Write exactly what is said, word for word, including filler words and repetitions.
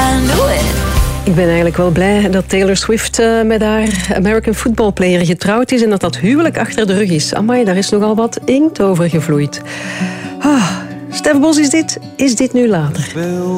can do it. Ik ben eigenlijk wel blij dat Taylor Swift uh, met haar American Football Player getrouwd is en dat dat huwelijk achter de rug is. Amai, daar is nogal wat inkt over gevloeid. Ah, Stef Bos is dit, is dit nu later?